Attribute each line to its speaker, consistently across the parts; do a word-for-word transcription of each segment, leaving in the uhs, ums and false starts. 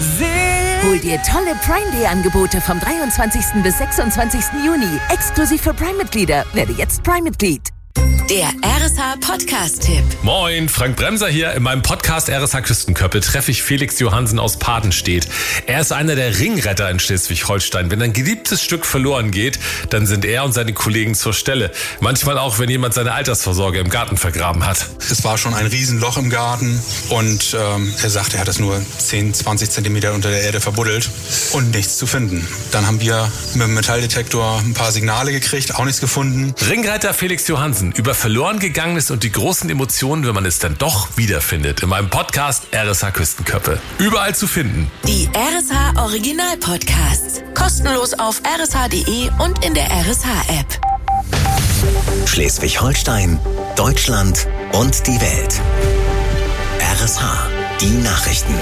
Speaker 1: Hol dir tolle Prime Day Angebote vom dreiundzwanzigsten bis sechsundzwanzigsten Juni. Exklusiv für Prime-Mitglieder. Werde jetzt Prime-Mitglied.
Speaker 2: Der R S H Podcast-Tipp.
Speaker 3: Moin, Frank Bremser hier. In meinem Podcast R S H Küstenköppe treffe ich Felix Johansen aus Padenstedt. Er ist einer der Ringretter in Schleswig-Holstein. Wenn ein geliebtes Stück verloren geht, dann sind er und seine Kollegen zur Stelle. Manchmal auch, wenn jemand seine Altersvorsorge im Garten vergraben hat.
Speaker 4: Es war schon ein Riesenloch im Garten und ähm, er sagte, er hat es nur zehn, zwanzig Zentimeter unter der Erde verbuddelt und nichts zu finden. Dann haben wir mit dem Metalldetektor ein paar Signale gekriegt, auch nichts gefunden.
Speaker 3: Ringretter Felix Johansen über verloren gegangenes und die großen Emotionen, wenn man es dann doch wiederfindet. In meinem Podcast R S H Küstenköppe. Überall zu finden.
Speaker 2: Die R S H Original Podcasts. Kostenlos auf r s h punkt d e und in der R S H App.
Speaker 5: Schleswig-Holstein, Deutschland und die Welt. R S H, die Nachrichten.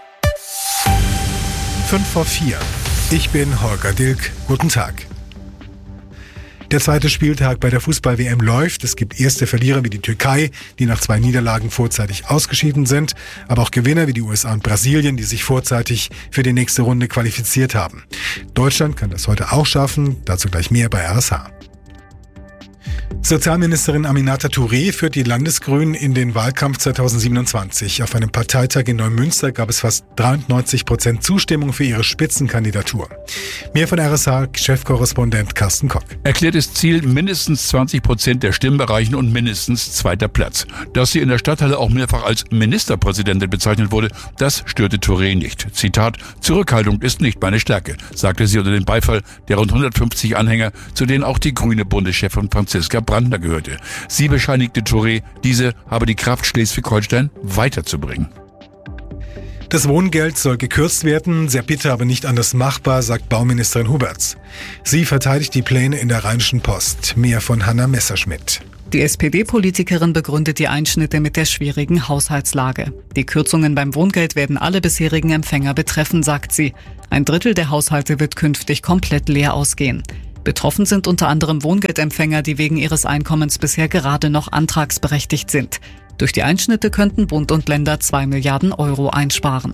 Speaker 6: Fünf vor vier. Ich bin Holger Dilk. Guten Tag. Der zweite Spieltag bei der Fußball-W M läuft. Es gibt erste Verlierer wie die Türkei, die nach zwei Niederlagen vorzeitig ausgeschieden sind, aber auch Gewinner wie die U S A und Brasilien, die sich vorzeitig für die nächste Runde qualifiziert haben. Deutschland kann das heute auch schaffen, dazu gleich mehr bei R S H. Sozialministerin Aminata Touré führt die Landesgrünen in den Wahlkampf zweitausendsiebenundzwanzig. Auf einem Parteitag in Neumünster gab es fast dreiundneunzig Prozent Zustimmung für ihre Spitzenkandidatur. Mehr von R S H-Chefkorrespondent Carsten Kock.
Speaker 7: Erklärtes Ziel, mindestens zwanzig Prozent der Stimmen erreichen und mindestens zweiter Platz. Dass sie in der Stadthalle auch mehrfach als Ministerpräsidentin bezeichnet wurde, das störte Touré nicht. Zitat, Zurückhaltung ist nicht meine Stärke, sagte sie unter dem Beifall der rund hundertfünfzig Anhänger, zu denen auch die grüne Bundeschefin Franziska Brandner gehörte. Sie bescheinigte Touré, diese habe die Kraft, Schleswig-Holstein weiterzubringen.
Speaker 6: Das Wohngeld soll gekürzt werden, sehr bitter, aber nicht anders machbar, sagt Bauministerin Huberts. Sie verteidigt die Pläne in der Rheinischen Post. Mehr von Hanna Messerschmidt.
Speaker 8: Die S P D-Politikerin begründet die Einschnitte mit der schwierigen Haushaltslage. Die Kürzungen beim Wohngeld werden alle bisherigen Empfänger betreffen, sagt sie. Ein Drittel der Haushalte wird künftig komplett leer ausgehen. Betroffen sind unter anderem Wohngeldempfänger, die wegen ihres Einkommens bisher gerade noch antragsberechtigt sind. Durch die Einschnitte könnten Bund und Länder zwei Milliarden Euro einsparen.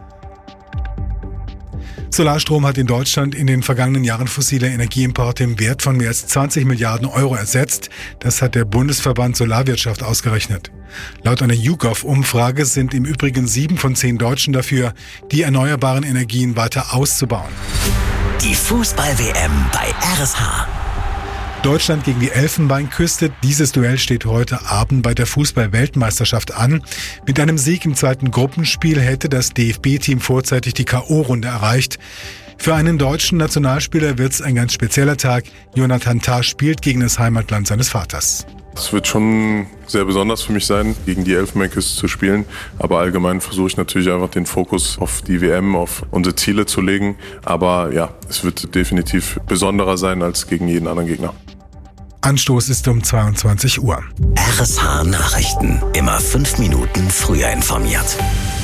Speaker 6: Solarstrom hat in Deutschland in den vergangenen Jahren fossile Energieimporte im Wert von mehr als zwanzig Milliarden Euro ersetzt. Das hat der Bundesverband Solarwirtschaft ausgerechnet. Laut einer YouGov-Umfrage sind im Übrigen sieben von zehn Deutschen dafür, die erneuerbaren Energien weiter auszubauen.
Speaker 5: Die Fußball-W M bei R S H.
Speaker 6: Deutschland gegen die Elfenbeinküste. Dieses Duell steht heute Abend bei der Fußball-Weltmeisterschaft an. Mit einem Sieg im zweiten Gruppenspiel hätte das D F B-Team vorzeitig die K O-Runde erreicht. Für einen deutschen Nationalspieler wird es ein ganz spezieller Tag. Jonathan Tah spielt gegen das Heimatland seines Vaters.
Speaker 9: Es wird schon sehr besonders für mich sein, gegen die Elfenbeinküste zu spielen. Aber allgemein versuche ich natürlich einfach den Fokus auf die W M, auf unsere Ziele zu legen. Aber ja, es wird definitiv besonderer sein als gegen jeden anderen Gegner.
Speaker 6: Anstoß ist um zweiundzwanzig Uhr.
Speaker 5: R S H Nachrichten. Immer fünf Minuten früher informiert.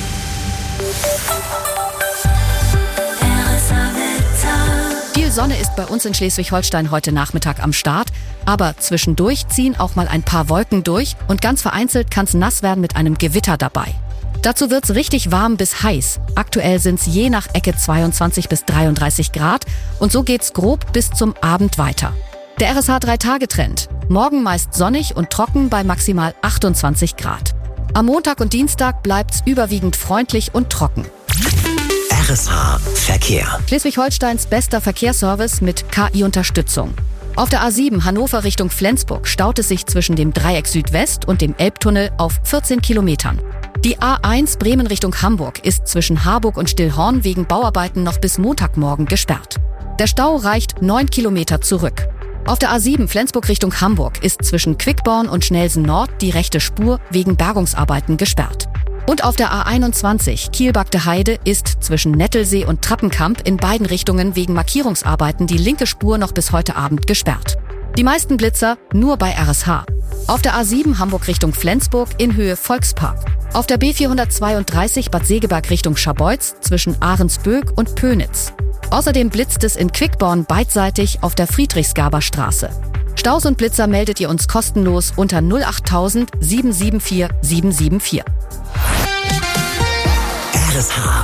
Speaker 10: Viel Sonne ist bei uns in Schleswig-Holstein heute Nachmittag am Start. Aber zwischendurch ziehen auch mal ein paar Wolken durch und ganz vereinzelt kann es nass werden mit einem Gewitter dabei. Dazu wird's richtig warm bis heiß. Aktuell sind's je nach Ecke zweiundzwanzig bis dreiunddreißig Grad und so geht's grob bis zum Abend weiter. Der R S H drei-Tage-Trend. Morgen meist sonnig und trocken bei maximal achtundzwanzig Grad. Am Montag und Dienstag bleibt's überwiegend freundlich und trocken.
Speaker 5: R S H Verkehr.
Speaker 10: Schleswig-Holsteins bester Verkehrsservice mit K I-Unterstützung. Auf der A sieben Hannover Richtung Flensburg staut es sich zwischen dem Dreieck Südwest und dem Elbtunnel auf vierzehn Kilometern. Die A eins Bremen Richtung Hamburg ist zwischen Harburg und Stillhorn wegen Bauarbeiten noch bis Montagmorgen gesperrt. Der Stau reicht neun Kilometer zurück. Auf der A sieben Flensburg Richtung Hamburg ist zwischen Quickborn und Schnelsen Nord die rechte Spur wegen Bergungsarbeiten gesperrt. Und auf der A einundzwanzig Kiel-Bagde Heide ist zwischen Nettelsee und Trappenkamp in beiden Richtungen wegen Markierungsarbeiten die linke Spur noch bis heute Abend gesperrt. Die meisten Blitzer nur bei R S H. Auf der A sieben Hamburg Richtung Flensburg in Höhe Volkspark. Auf der B vierhundertzweiunddreißig Bad Segeberg Richtung Scharbeutz zwischen Ahrensböck und Pönitz. Außerdem blitzt es in Quickborn beidseitig auf der Friedrichsgaber-Straße. Staus und Blitzer meldet ihr uns kostenlos unter null acht null null sieben sieben vier sieben sieben vier.
Speaker 5: R S H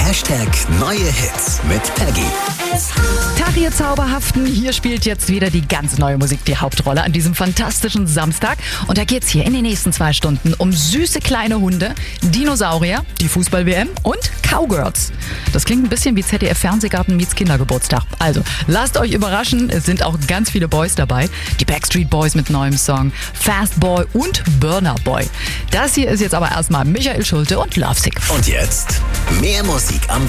Speaker 5: Hashtag neue Hits mit Peggy.
Speaker 11: Tag, ihr Zauberhaften. Hier spielt jetzt wieder die ganz neue Musik die Hauptrolle an diesem fantastischen Samstag. Und da geht's hier in den nächsten zwei Stunden um süße kleine Hunde, Dinosaurier, die Fußball-W M und Cowgirls. Das klingt ein bisschen wie Z D F-Fernsehgarten meets Kindergeburtstag. Also, lasst euch überraschen. Es sind auch ganz viele Boys dabei. Die Backstreet Boys mit neuem Song, Fast Boy und Burna Boy. Das hier ist jetzt aber erstmal Michael Schulte und Lovesick.
Speaker 5: Und jetzt mehr Musik am